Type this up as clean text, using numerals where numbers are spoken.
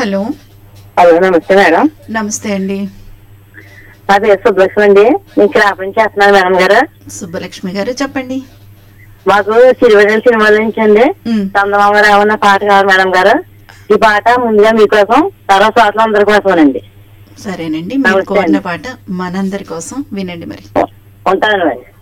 Hello. Hello, నమస్తే madam. నమస్తే అండి. నా పేరు సుబ్బలక్ష్మి అండి. నేను క్రాప్ నుంచి చేస్తున్నాను మేడం గారు. సుబ్బలక్ష్మి గారు చెప్పండి. మాకు సిరివెన్నెల సినిమాల నుంచి అండి చందమామ రావన్న పాట కావాలి మేడం గారు. ఈ పాట ముందుగా మీకోసం, తర్వాత అందరి కోసం అండి. సరేనండి, మీరు కోరిన పాట మనందరి కోసం వినండి మరి. ఉంటాను మరి.